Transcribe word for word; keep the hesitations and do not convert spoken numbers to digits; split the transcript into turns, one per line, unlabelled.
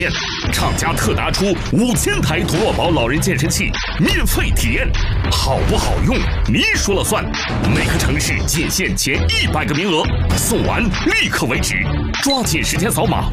厂家特拿出五千台陀螺宝老人健身器免费体验，好不好用你说了算。每个城市仅限前一百个名额，送完立刻为止，抓紧时间扫码